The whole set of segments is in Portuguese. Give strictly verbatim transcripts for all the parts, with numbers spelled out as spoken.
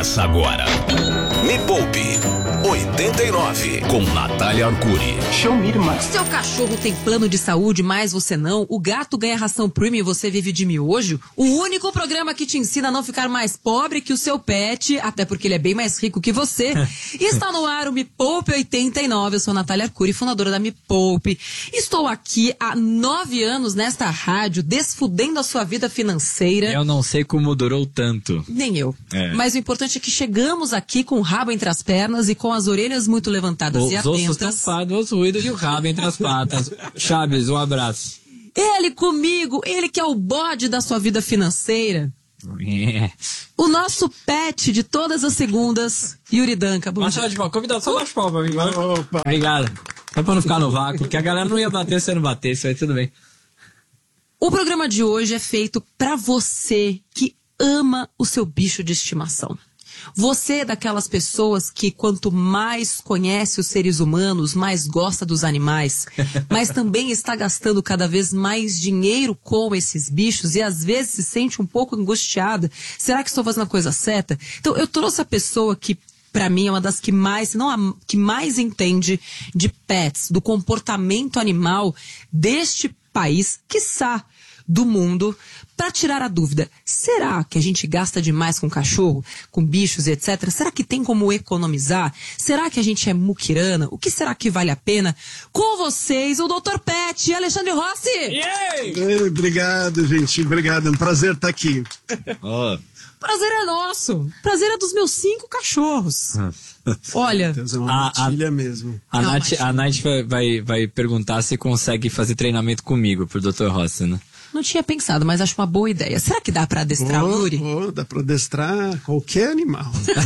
Começa agora. Me Poupe oitenta e nove com Natália Arcuri. Show me, irmã. Seu cachorro tem plano de saúde, mas você não? O gato ganha ração premium e você vive de miojo? O único programa que te ensina a não ficar mais pobre que o seu pet, até porque ele é bem mais rico que você. Está no ar o Me Poupe oitenta e nove. Eu sou a Natália Arcuri, fundadora da Me Poupe. Estou aqui há nove anos nesta rádio, desfudendo a sua vida financeira. Eu não sei como durou tanto. Nem eu. É. Mas o importante é que chegamos aqui com o rabo entre as pernas e com as orelhas muito levantadas Os e ossos atentas. tampados, os ruídos e o rabo entre as patas. Chaves, um abraço. Ele comigo, ele que é o bode da sua vida financeira. É. O nosso pet de todas as segundas, Yuri Danca. Bom Uma dia. salva de palmas. Convidado, só bate palma, amigo. Obrigado. Só pra não ficar no vácuo, porque a galera não ia bater se você não batesse, aí tudo bem. O programa de hoje é feito pra você que ama o seu bicho de estimação. Você é daquelas pessoas que quanto mais conhece os seres humanos, mais gosta dos animais, mas também está gastando cada vez mais dinheiro com esses bichos e às vezes se sente um pouco angustiada. Será que estou fazendo a coisa certa? Então eu trouxe a pessoa que pra mim é uma das que mais, se não a que mais entende de pets, do comportamento animal deste país, quiçá do mundo, para tirar a dúvida. Será que a gente gasta demais com cachorro, com bichos e etcétera? Será que tem como economizar? Será que a gente é muquirana? O que será que vale a pena? Com vocês, o doutor Pet, Alexandre Rossi! Ei, obrigado, gente. Obrigado. É um prazer estar aqui. Oh. Prazer é nosso. Prazer é dos meus cinco cachorros. Olha, Deus, é uma A- a- matilha mesmo. A Não, Nath, mas- a Nath vai, vai, vai perguntar se consegue fazer treinamento comigo, pro doutor Rossi, né? não tinha pensado, mas acho uma boa ideia. Será que dá pra adestrar o Oh, Yuri? oh, dá pra adestrar qualquer animal.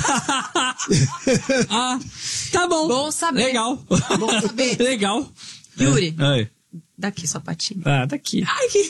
Ah, tá bom. Bom saber. Legal. Bom saber. Legal. Yuri, Oi. daqui sua patinha. Ah, daqui. Ai, que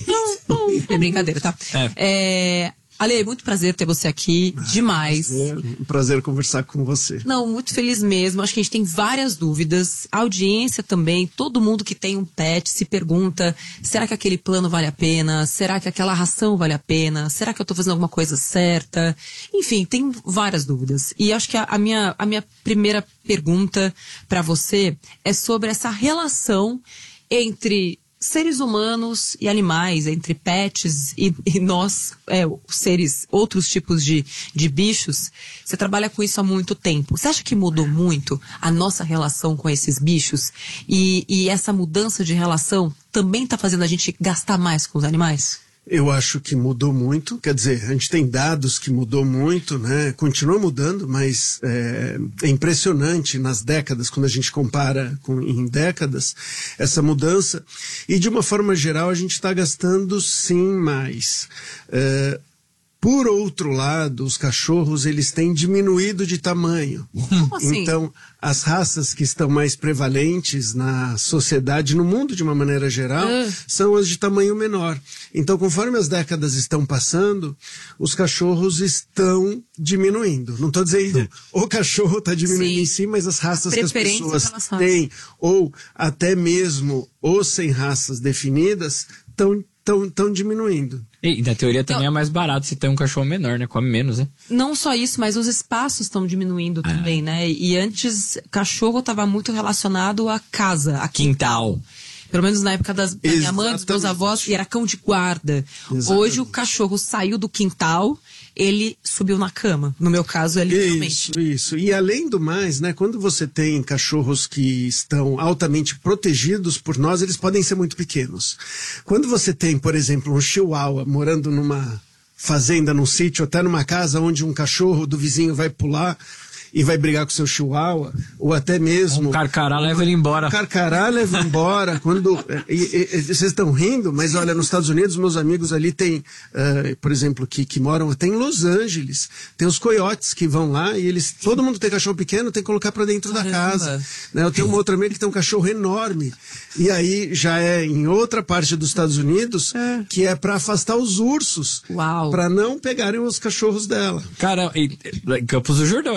É brincadeira, tá? É. É... Ale, muito prazer ter você aqui. Demais. É um prazer conversar com você. Não, muito feliz mesmo. Acho que a gente tem várias dúvidas. A audiência também, todo mundo que tem um pet se pergunta: será que aquele plano vale a pena? Será que aquela ração vale a pena? Será que eu tô fazendo alguma coisa certa? Enfim, tem várias dúvidas. E acho que a, a minha, a minha primeira pergunta para você é sobre essa relação entre seres humanos e animais, entre pets e, e nós, é, seres, outros tipos de, de bichos. Você trabalha com isso há muito tempo. Você acha que mudou muito a nossa relação com esses bichos? E, e essa mudança de relação também está fazendo a gente gastar mais com os animais? Eu acho que mudou muito, quer dizer, a gente tem dados que mudou muito, né? Continua mudando, mas é, é impressionante nas décadas, quando a gente compara com, em décadas, essa mudança. E de uma forma geral, a gente está gastando sim mais. É, Por outro lado, os cachorros, eles têm diminuído de tamanho. Como assim? Então, as raças que estão mais prevalentes na sociedade, no mundo de uma maneira geral, Ah. são as de tamanho menor. Então, conforme as décadas estão passando, os cachorros estão diminuindo. Não estou dizendo o cachorro está diminuindo Sim. em si, mas as raças que as Preferência pessoas pelas raças. têm, ou até mesmo os sem raças definidas, estão tão, tão diminuindo. E na teoria também é mais barato se tem um cachorro menor, né? Come menos, né? Não só isso, mas os espaços estão diminuindo também, né? E antes, cachorro estava muito relacionado à casa, a Quintal. Pelo menos na época das, da minha mãe, dos meus Exatamente. avós, e era cão de guarda. Exatamente. Hoje o cachorro saiu do quintal, ele subiu na cama. No meu caso, é literalmente. Isso, isso. E além do mais, né, quando você tem cachorros que estão altamente protegidos por nós, eles podem ser muito pequenos. Quando você tem, por exemplo, um chihuahua morando numa fazenda, num sítio, até numa casa onde um cachorro do vizinho vai pular e vai brigar com seu chihuahua, ou até mesmo... Um carcará leva ele embora. O carcará leva embora. Quando e, e, e, vocês estão rindo, mas olha, nos Estados Unidos, meus amigos ali tem, uh, por exemplo, que, que moram até em Los Angeles, tem os coiotes que vão lá e eles, todo mundo tem cachorro pequeno, tem que colocar pra dentro da Caramba. casa. Né? Eu tenho uma outra amiga que tem um cachorro enorme, e aí já é em outra parte dos Estados Unidos, É. que é pra afastar os ursos, Uau. pra não pegarem os cachorros dela. Cara, e, e, Campos do Jordão, aqui do lado,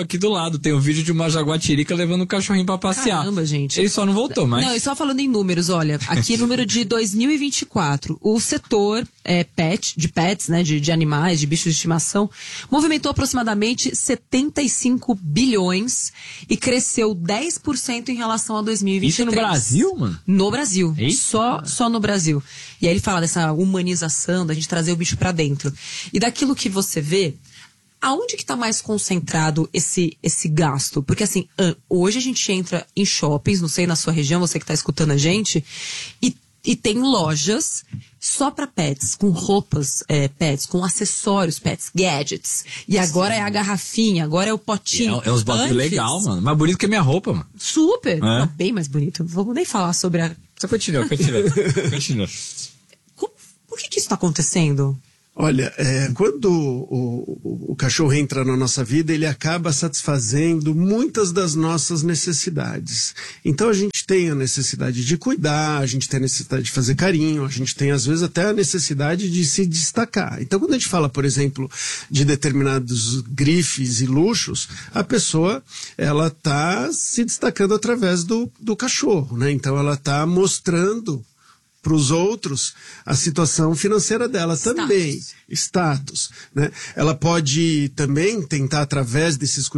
lado tem um vídeo de uma jaguatirica levando o cachorrinho pra passear. Caramba, gente. Ele só não voltou, mas... Não, e só falando em números, olha, aqui número de dois mil e vinte e quatro, o setor é, pet, de pets, né, de, de animais, de bichos de estimação, movimentou aproximadamente setenta e cinco bilhões e cresceu dez por cento em relação a dois mil e vinte e três. Isso no Brasil, mano? No Brasil. Eita. Só, só no Brasil. E aí ele fala dessa humanização, da gente trazer o bicho pra dentro. E daquilo que você vê, aonde que tá mais concentrado esse, esse gasto? Porque assim, hoje a gente entra em shoppings, não sei na sua região, você que tá escutando a gente, e, e tem lojas só pra pets, com roupas é, pets, com acessórios pets, gadgets. E agora Sim. é a garrafinha, agora é o potinho. É, é uns bagulho legal, mano. Mais bonito que a minha roupa, mano. Super! É? Não, bem mais bonito. Não vou nem falar sobre a... Só continua, continua. continua. Como, por que que isso tá acontecendo? Olha, é, quando o, o, o cachorro entra na nossa vida, ele acaba satisfazendo muitas das nossas necessidades. Então a gente tem a necessidade de cuidar, a gente tem a necessidade de fazer carinho, a gente tem às vezes até a necessidade de se destacar. Então quando a gente fala, por exemplo, de determinados grifes e luxos, a pessoa ela está se destacando através do, do cachorro, né? Então ela está mostrando para os outros a situação financeira dela Status. também, status, né? Ela pode também tentar através desses